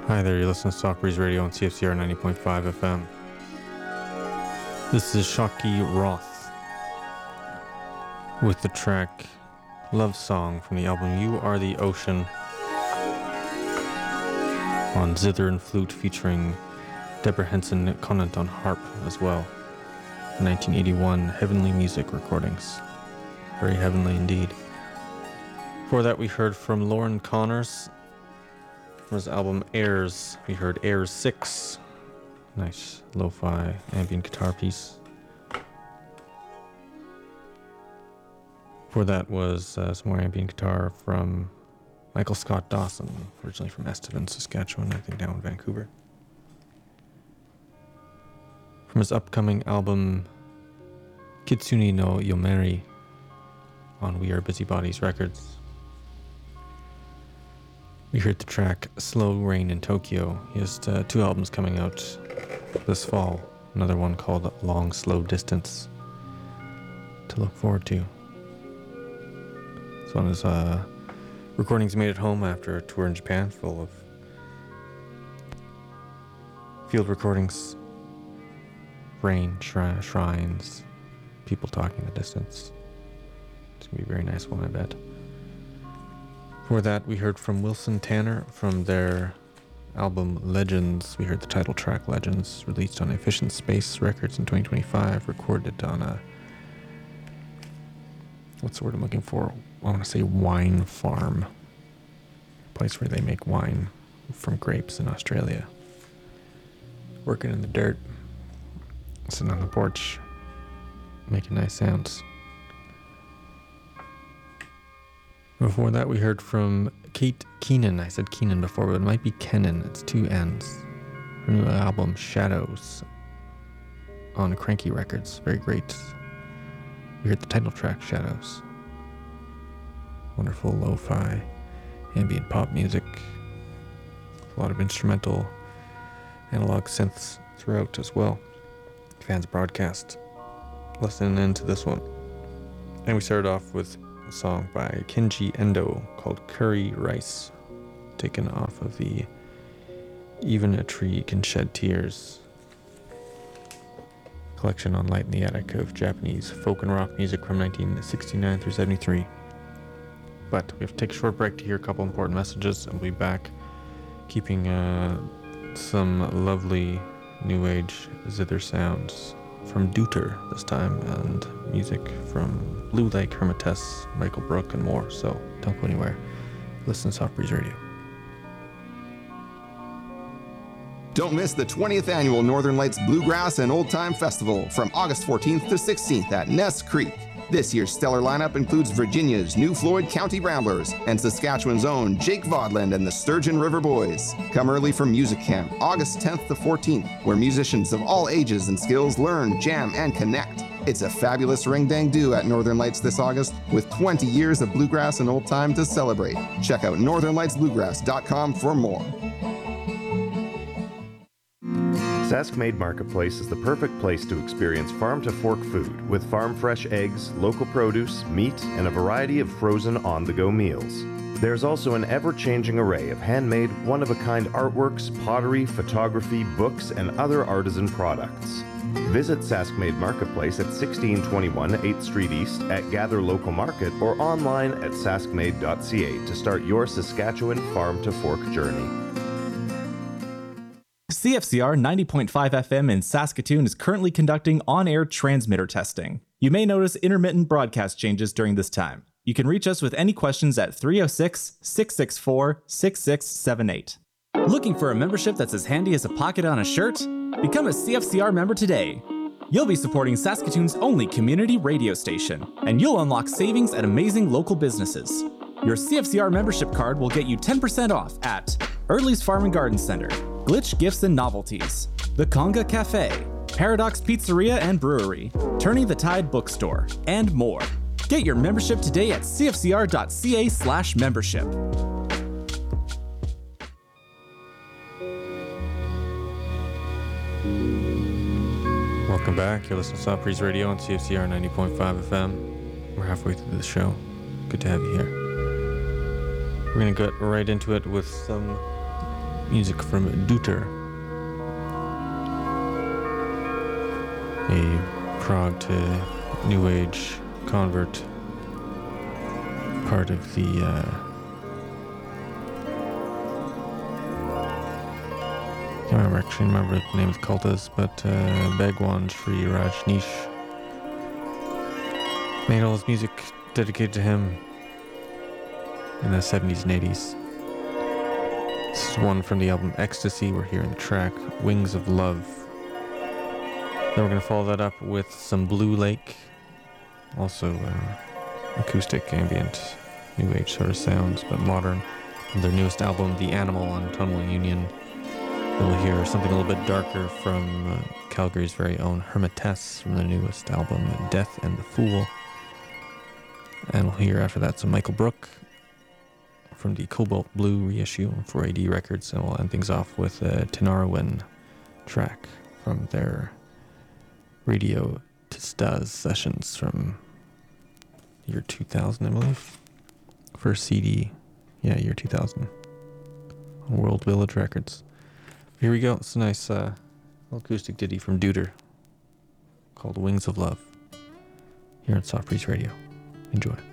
Hi there, you're listening to Soft Breeze Radio on CFCR 90.5 FM. This is Shaki Roth with the track Love Song from the album You Are the Ocean on zither and flute, featuring Deborah Henson, Nick Conant on harp as well. 1981 Heavenly Music Recordings. Very heavenly indeed. Before that we heard from Lauren Connors from his album Airs. We heard Airs 6. Nice lo-fi ambient guitar piece. Before that was some more ambient guitar from Michael Scott Dawson, originally from Estevan, Saskatchewan, I think now in Vancouver. From his upcoming album Kitsune no Yomeri on We Are Busybodies Records, we heard the track Slow Rain in Tokyo. He has two albums coming out this fall. Another one called Long Slow Distance to look forward to. This one is recordings made at home after a tour in Japan full of field recordings, rain, shrines, people talking in the distance. It's going to be a very nice one, I bet. Before that, we heard from Wilson Tanner from their album Legends. We heard the title track Legends, released on Efficient Space Records in 2025, recorded on a, what's the word I'm looking for? I want to say wine farm. A place where they make wine from grapes in Australia. Working in the dirt, sitting on the porch, making nice sounds. Before that, we heard from Kate Keenan. I said Keenan before, but it might be Kennan. It's two N's. Her new album, Shadows, on Cranky Records. Very great. We heard the title track, Shadows. Wonderful lo-fi, ambient pop music. A lot of instrumental, analog synths throughout as well. Fans broadcast. Listening into this one. And we started off with a song by Kenji Endo called Curry Rice, taken off of the Even a Tree Can Shed Tears collection on Light in the Attic of Japanese folk and rock music from 1969 through 73. But we have to take a short break to hear a couple important messages, and we'll be back keeping some lovely new age zither sounds from Deuter this time, and music from Blue Lake, Hermitage, Michael Brook, and more. So don't go anywhere. Listen to Soft Breeze Radio. Don't miss the 20th annual Northern Lights Bluegrass and Old Time Festival from August 14th to 16th at Ness Creek. This year's stellar lineup includes Virginia's New Floyd County Ramblers and Saskatchewan's own Jake Vodland and the Sturgeon River Boys. Come early for Music Camp, August 10th to 14th, where musicians of all ages and skills learn, jam, and connect. It's a fabulous ring-dang-do at Northern Lights this August, with 20 years of bluegrass and old time to celebrate. Check out northernlightsbluegrass.com for more. Saskmade Marketplace is the perfect place to experience farm-to-fork food with farm-fresh eggs, local produce, meat, and a variety of frozen on-the-go meals. There's also an ever-changing array of handmade, one-of-a-kind artworks, pottery, photography, books, and other artisan products. Visit Saskmade Marketplace at 1621 8th Street East at Gather Local Market or online at saskmade.ca to start your Saskatchewan farm-to-fork journey. CFCR 90.5 FM in Saskatoon is currently conducting on-air transmitter testing. You may notice intermittent broadcast changes during this time. You can reach us with any questions at 306-664-6678. Looking for a membership that's as handy as a pocket on a shirt? Become a CFCR member today. You'll be supporting Saskatoon's only community radio station, and you'll unlock savings at amazing local businesses. Your CFCR membership card will get you 10% off at Early's Farm and Garden Center, Glitch Gifts and Novelties, The Conga Cafe, Paradox Pizzeria and Brewery, Turning the Tide Bookstore, and more. Get your membership today at cfcr.ca/membership. Welcome back. You're listening to Soft Breeze Radio on CFCR 90.5 FM. We're halfway through the show. Good to have you here. We're going to get right into it with some music from Duter, a prog to New Age convert, part of the can't actually remember what the name of the cult is, but Bhagwan Sri Rajneesh made all his music dedicated to him in the 70s and 80s. This is one from the album Ecstasy. We're hearing the track Wings of Love. Then we're going to follow that up with some Blue Lake, also acoustic, ambient, new age sort of sounds, but modern. From their newest album, The Animal, on Tonal Union. Then we'll hear something a little bit darker from Calgary's very own Hermitess from their newest album, Death and the Fool. And we'll hear after that some Michael Brook from the Cobalt Blue reissue for AD Records, and we'll end things off with a Tinariwen track from their Radio Tistas sessions from year 2000, I believe. First CD, yeah, year 2000, on World Village Records. Here we go. It's a nice acoustic ditty from Duder called Wings of Love here on Soft Breeze Radio. Enjoy.